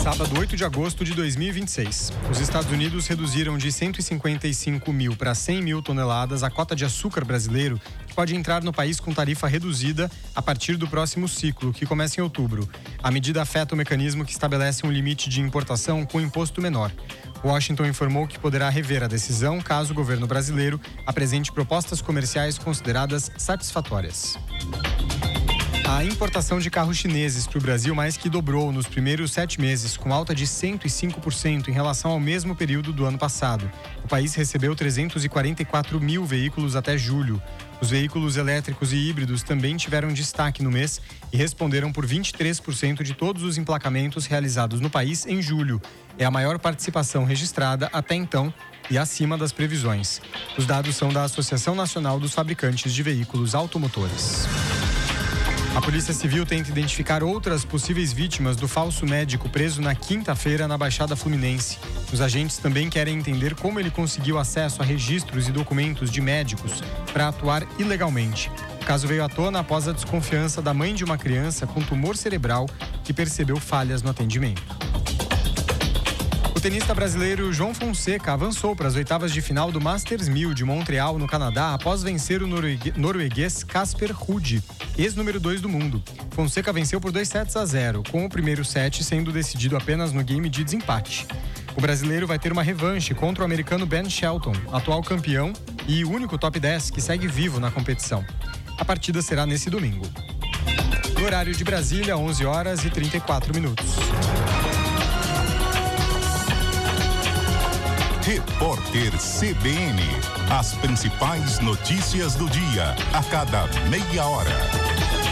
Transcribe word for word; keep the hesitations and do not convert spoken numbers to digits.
Sábado, oito de agosto de dois mil e vinte e seis. Os Estados Unidos reduziram de cento e cinquenta e cinco mil para cem mil toneladas a cota de açúcar brasileiro, que pode entrar no país com tarifa reduzida a partir do próximo ciclo, que começa em outubro. A medida afeta o mecanismo que estabelece um limite de importação com imposto menor. Washington informou que poderá rever a decisão caso o governo brasileiro apresente propostas comerciais consideradas satisfatórias. A importação de carros chineses para o Brasil mais que dobrou nos primeiros sete meses, com alta de cento e cinco por cento em relação ao mesmo período do ano passado. O país recebeu trezentos e quarenta e quatro mil veículos até julho. Os veículos elétricos e híbridos também tiveram destaque no mês e responderam por vinte e três por cento de todos os emplacamentos realizados no país em julho. É a maior participação registrada até então e acima das previsões. Os dados são da Associação Nacional dos Fabricantes de Veículos Automotores. A Polícia Civil tenta identificar outras possíveis vítimas do falso médico preso na quinta-feira na Baixada Fluminense. Os agentes também querem entender como ele conseguiu acesso a registros e documentos de médicos para atuar ilegalmente. O caso veio à tona após a desconfiança da mãe de uma criança com tumor cerebral que percebeu falhas no atendimento. O tenista brasileiro João Fonseca avançou para as oitavas de final do Masters mil de Montreal, no Canadá, após vencer o noruegue- norueguês Casper Ruud, ex-número dois do mundo. Fonseca venceu por dois sets a zero, com o primeiro set sendo decidido apenas no game de desempate. O brasileiro vai ter uma revanche contra o americano Ben Shelton, atual campeão e o único top dez que segue vivo na competição. A partida será nesse domingo. No horário de Brasília, onze horas e trinta e quatro minutos. Repórter C B N. As principais notícias do dia, a cada meia hora.